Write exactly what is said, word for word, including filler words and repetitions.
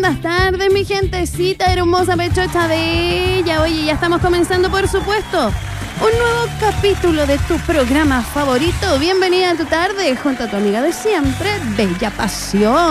buenas tardes, mi gentecita hermosa, pechocha bella. Oye, ya estamos comenzando, por supuesto, un nuevo capítulo de tu programa favorito. Bienvenida a tu tarde, junto a tu amiga de siempre, Bella Pasión.